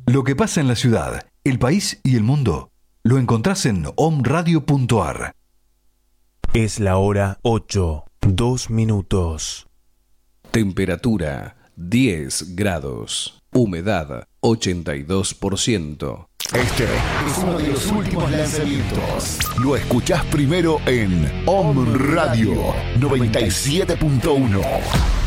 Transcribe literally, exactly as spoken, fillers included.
Lo que pasa en la ciudad, el país y el mundo, lo encontrás en omradio punto ar. Es la hora ocho, dos minutos. Temperatura diez grados. Humedad ochenta y dos por ciento. Este es uno de los últimos lanzamientos. Lo escuchás primero en Om Radio noventa y siete punto uno.